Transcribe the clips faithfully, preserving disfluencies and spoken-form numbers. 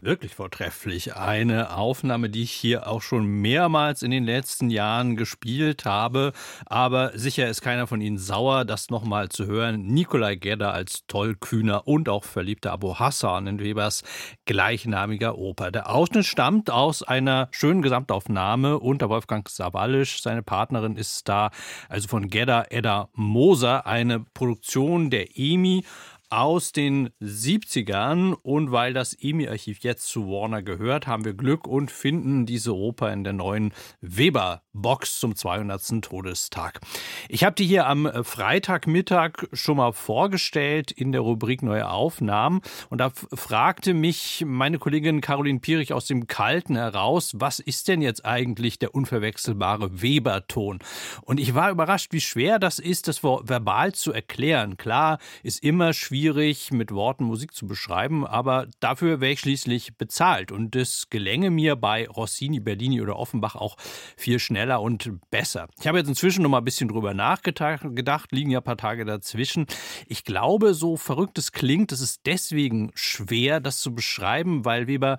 Wirklich vortrefflich. Eine Aufnahme, die ich hier auch schon mehrmals in den letzten Jahren gespielt habe. Aber sicher ist keiner von Ihnen sauer, das nochmal zu hören. Nikolai Gedda als tollkühner und auch verliebter Abu Hassan in Webers gleichnamiger Oper. Der Ausschnitt stammt aus einer schönen Gesamtaufnahme unter Wolfgang Sawallisch. Seine Partnerin ist da, also von Gedda, Edda Moser, eine Produktion der E M I aus den siebzigern, und weil das E M I-Archiv jetzt zu Warner gehört, haben wir Glück und finden diese Oper in der neuen Weber-Box zum zweihundertsten Todestag. Ich habe die hier am Freitagmittag schon mal vorgestellt in der Rubrik Neue Aufnahmen, und da fragte mich meine Kollegin Caroline Pierich aus dem Kalten heraus, was ist denn jetzt eigentlich der unverwechselbare Weber-Ton? Und ich war überrascht, wie schwer das ist, das verbal zu erklären. Klar, ist immer schwierig, mit Worten Musik zu beschreiben, aber dafür wäre ich schließlich bezahlt, und das gelänge mir bei Rossini, Bellini oder Offenbach auch viel schneller und besser. Ich habe jetzt inzwischen noch mal ein bisschen drüber nachgedacht, liegen ja ein paar Tage dazwischen. Ich glaube, so verrückt es klingt, es ist deswegen schwer, das zu beschreiben, weil Weber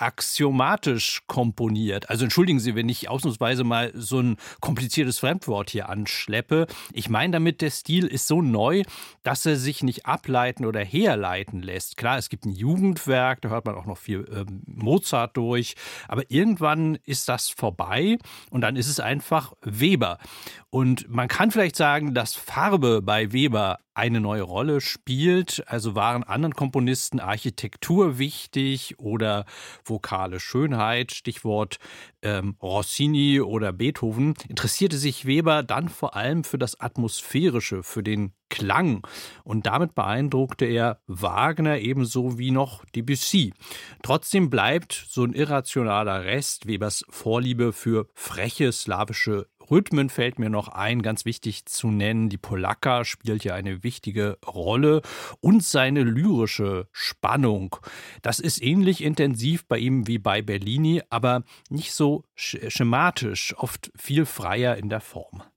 axiomatisch komponiert. Also entschuldigen Sie, wenn ich ausnahmsweise mal so ein kompliziertes Fremdwort hier anschleppe. Ich meine damit, der Stil ist so neu, dass er sich nicht ableiten oder herleiten lässt. Klar, es gibt ein Jugendwerk, da hört man auch noch viel ähm, Mozart durch, aber irgendwann ist das vorbei und dann ist es einfach Weber. Und man kann vielleicht sagen, dass Farbe bei Weber eine neue Rolle spielt. Also waren anderen Komponisten Architektur wichtig oder vokale Schönheit, Stichwort ähm, Rossini oder Beethoven, interessierte sich Weber dann vor allem für das Atmosphärische, für den Klang. Und damit beeindruckte er Wagner ebenso wie noch Debussy. Trotzdem bleibt so ein irrationaler Rest. Webers Vorliebe für freche slawische Rhythmen fällt mir noch ein, ganz wichtig zu nennen. Die Polacca spielt ja eine wichtige Rolle, und seine lyrische Spannung. Das ist ähnlich intensiv bei ihm wie bei Bellini, aber nicht so schematisch, oft viel freier in der Form.